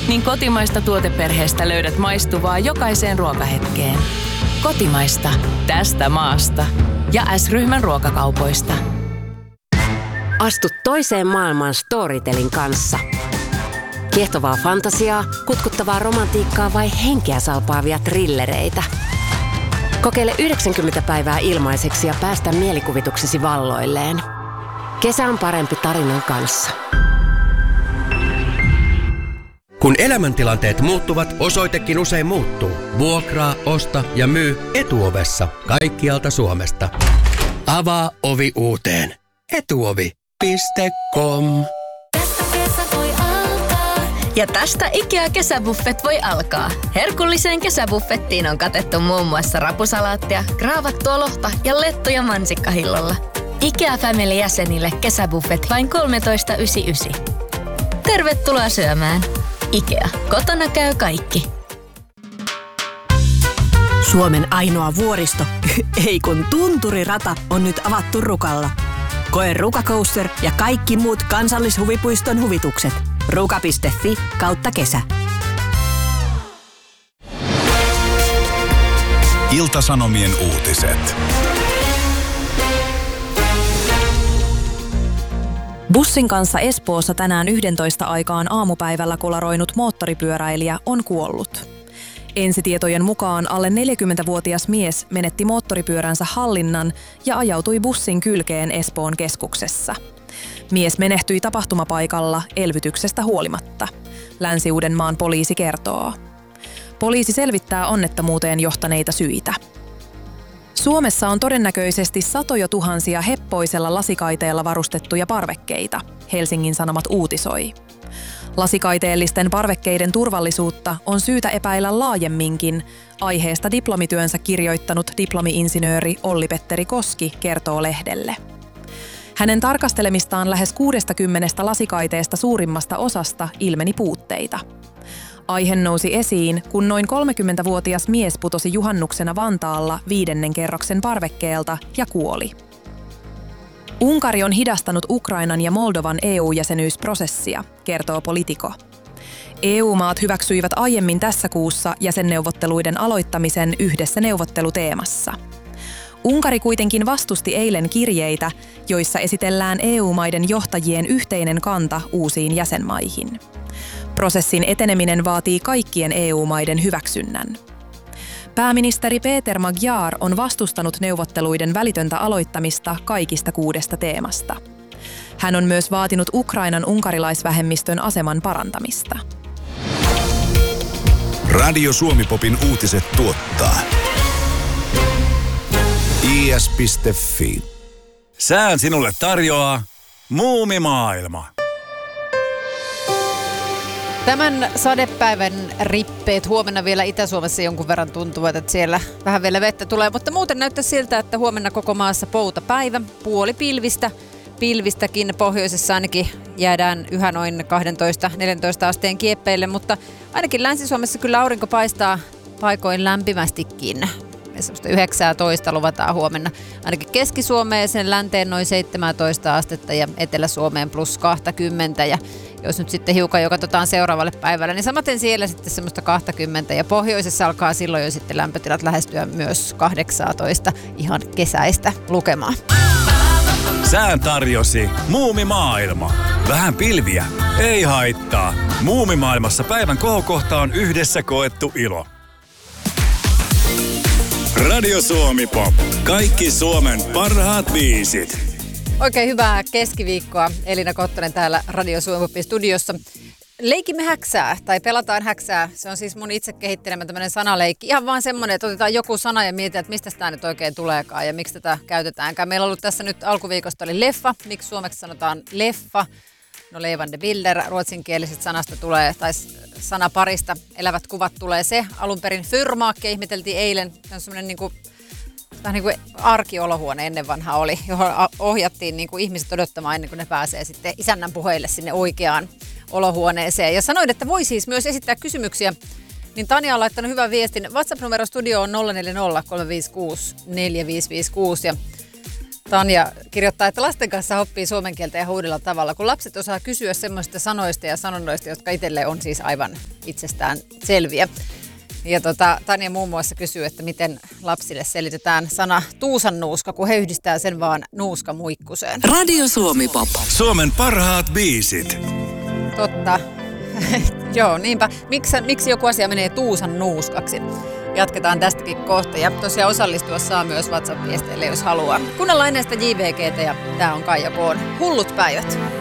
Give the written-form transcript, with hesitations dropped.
niin kotimaista tuoteperheestä löydät maistuvaa jokaiseen ruokahetkeen. Kotimaista, tästä maasta. Ja S-ryhmän ruokakaupoista. Astu toiseen maailmaan Storytelin kanssa. Kiehtovaa fantasiaa, kutkuttavaa romantiikkaa vai henkeä salpaavia trillereitä. Kokeile 90 päivää ilmaiseksi ja päästä mielikuvituksesi valloilleen. Kesä on parempi tarinan kanssa. Kun elämäntilanteet muuttuvat, osoitekin usein muuttuu. Vuokraa, osta ja myy Etuovessa kaikkialta Suomesta. Avaa ovi uuteen. Etuovi.com. Ja tästä IKEA kesäbuffet voi alkaa. Herkulliseen kesäbuffettiin on katettu muun muassa rapusalaattia, graavattua lohta ja lettuja mansikkahillolla. IKEA Family-jäsenille kesäbuffet vain 13,99. Tervetuloa syömään. IKEA. Kotona käy kaikki. Suomen ainoa vuoristo, ei kun tunturirata, on nyt avattu Rukalla. Koe Ruka Coaster ja kaikki muut kansallishuvipuiston huvitukset. ruka.fi/kesä. Ilta-Sanomien uutiset. Bussin kanssa Espoossa tänään 11 aikaan aamupäivällä kolaroinut moottoripyöräilijä on kuollut. Ensitietojen mukaan alle 40-vuotias mies menetti moottoripyöränsä hallinnan ja ajautui bussin kylkeen Espoon keskuksessa. Mies menehtyi tapahtumapaikalla elvytyksestä huolimatta. Länsi-Uudenmaan poliisi kertoo. Poliisi selvittää onnettomuuteen johtaneita syitä. Suomessa on todennäköisesti satoja tuhansia heppoisella lasikaiteella varustettuja parvekkeita, Helsingin Sanomat uutisoi. Lasikaiteellisten parvekkeiden turvallisuutta on syytä epäillä laajemminkin, aiheesta diplomityönsä kirjoittanut diplomi-insinööri Olli-Petteri Koski kertoo lehdelle. Hänen tarkastelemistaan lähes 60 lasikaiteesta suurimmasta osasta ilmeni puutteita. Aihe nousi esiin, kun noin 30-vuotias mies putosi juhannuksena Vantaalla 5. kerroksen parvekkeelta ja kuoli. Unkari on hidastanut Ukrainan ja Moldovan EU-jäsenyysprosessia, kertoo Politico. EU-maat hyväksyivät aiemmin tässä kuussa jäsenneuvotteluiden aloittamisen yhdessä neuvotteluteemassa. Unkari kuitenkin vastusti eilen kirjeitä, joissa esitellään EU-maiden johtajien yhteinen kanta uusiin jäsenmaihin. Prosessin eteneminen vaatii kaikkien EU-maiden hyväksynnän. Pääministeri Peter Magyar on vastustanut neuvotteluiden välitöntä aloittamista kaikista 6 teemasta. Hän on myös vaatinut Ukrainan unkarilaisvähemmistön aseman parantamista. Radio Suomi-popin uutiset tuottaa is.fi. Sään sinulle tarjoaa Muumimaailma. Tämän sadepäivän rippeet huomenna vielä Itä-Suomessa jonkun verran tuntuvat, että siellä vähän vielä vettä tulee, mutta muuten näyttää siltä, että huomenna koko maassa poutapäivä, puoli pilvistä. Pilvistäkin pohjoisessa ainakin jäädään yhä noin 12-14 asteen kieppeille, mutta ainakin Länsi-Suomessa kyllä aurinko paistaa paikoin lämpimästikin. Semmoista 19 luvataan huomenna. Ainakin Keski-Suomeen sen länteen noin 17 astetta ja Etelä-Suomeen plus 20. Ja jos nyt sitten hiukan jo katsotaan seuraavalle päivälle, niin samaten siellä sitten semmoista 20. Ja pohjoisessa alkaa silloin jo sitten lämpötilat lähestyä myös 18 ihan kesäistä lukemaa. Sään tarjosi Muumimaailma. Vähän pilviä, ei haittaa. Muumimaailmassa päivän kohokohta on yhdessä koettu ilo. Radio Suomi Pop. Kaikki Suomen parhaat biisit. Oikein hyvää keskiviikkoa. Elina Kottonen täällä Radio Suomi Popin studiossa. Leikimme häksää tai pelataan häksää. Se on siis mun itse kehittelemä tämmöinen sanaleikki. Ihan vaan semmoinen, että otetaan joku sana ja mietitään, että mistä tämä nyt oikein tuleekaan ja miksi tätä käytetäänkään. Meillä on ollut tässä nyt alkuviikosta oli leffa. Miksi suomeksi sanotaan leffa? No levande bilder, ruotsinkielisestä sanasta tulee, tai sanaparista elävät kuvat tulee se. Alun perin fyrmaakke ihmeteltiin eilen. Se on semmoinen niin kuin arkiolohuone ennen vanha oli, johon ohjattiin niin kuin ihmiset odottamaan ennen kuin ne pääsee sitten isännän puheille sinne oikeaan olohuoneeseen. Ja sanoin, että voi siis myös esittää kysymyksiä. Niin Tanja on laittanut hyvän viestin. WhatsApp-numero studio on 040 356 4556 ja Tanja kirjoittaa, että lasten kanssa oppii suomen kieltä ihan uudella tavalla, kun lapset osaa kysyä semmoista sanoista ja sanonnoista, jotka itselle on siis aivan itsestään selviä. Ja Tanja muun muassa kysyy, että miten lapsille selitetään sana tuusannuuska, kun he yhdistää sen vaan nuuskamuikkuseen. Radio Suomi Pop. Suomen parhaat biisit. Totta. Joo, niinpä. Miksi joku asia menee tuusan nuuskaksi? Jatketaan tästäkin kohta. Ja tosiaan osallistua saa myös WhatsApp-viesteille, jos haluaa. Kuunnellaan ennen sitä JVG:tä ja tää on Kaija Koon Hullut päivät.